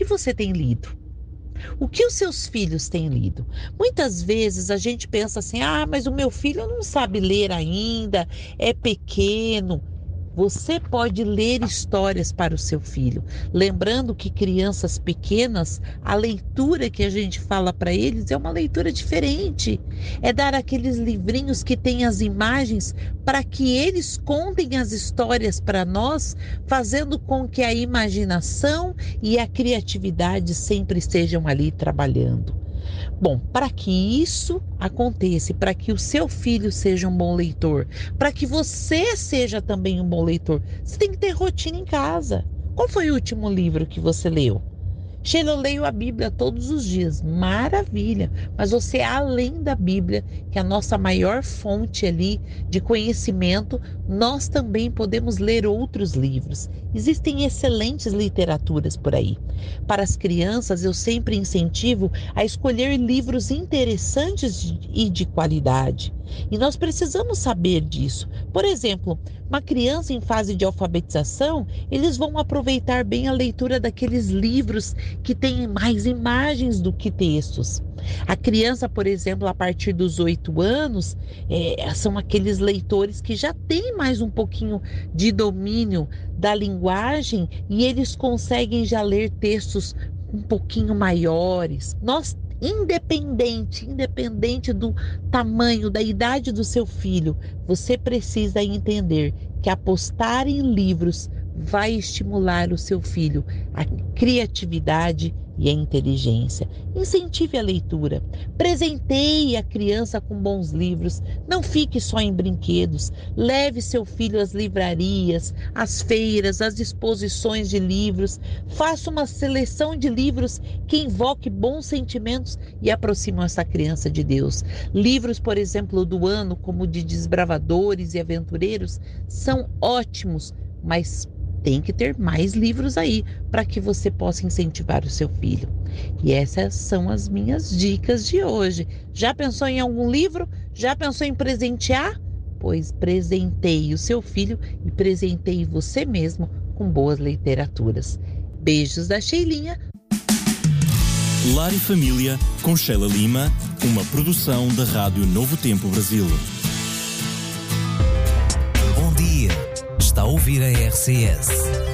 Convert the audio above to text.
você tem lido? O que os seus filhos têm lido? Muitas vezes a gente pensa assim, mas o meu filho não sabe ler ainda, é pequeno. Você pode ler histórias para o seu filho. Lembrando que crianças pequenas, a leitura que a gente fala para eles é uma leitura diferente. É dar aqueles livrinhos que têm as imagens para que eles contem as histórias para nós, fazendo com que a imaginação e a criatividade sempre estejam ali trabalhando. Bom, para que isso aconteça, para que o seu filho seja um bom leitor, para que você seja também um bom leitor, você tem que ter rotina em casa. Qual foi o último livro que você leu? Sheila, eu leio a Bíblia todos os dias, maravilha, mas você, além da Bíblia, que é a nossa maior fonte ali de conhecimento, nós também podemos ler outros livros. Existem excelentes literaturas por aí. Para as crianças, eu sempre incentivo a escolher livros interessantes e de qualidade. E nós precisamos saber disso. Por exemplo, uma criança em fase de alfabetização, eles vão aproveitar bem a leitura daqueles livros que têm mais imagens do que textos. A criança, por exemplo, a partir dos 8 anos, são aqueles leitores que já têm mais um pouquinho de domínio da linguagem e eles conseguem já ler textos um pouquinho maiores. Independente do tamanho, da idade do seu filho, você precisa entender que apostar em livros vai estimular o seu filho, a criatividade e a inteligência. Incentive a leitura, presenteie a criança com bons livros, não fique só em brinquedos, leve seu filho às livrarias, às feiras, às exposições de livros, faça uma seleção de livros que invoque bons sentimentos e aproximam essa criança de Deus. Livros, por exemplo, do ano, como de desbravadores e aventureiros, são ótimos, mas tem que ter mais livros aí para que você possa incentivar o seu filho. E essas são as minhas dicas de hoje. Já pensou em algum livro? Já pensou em presentear? Pois presenteie o seu filho e presenteie você mesmo com boas literaturas. Beijos da Sheilinha. Lar e Família, com Sheila Lima, uma produção da Rádio Novo Tempo Brasil. Bom dia, está a ouvir a RCS.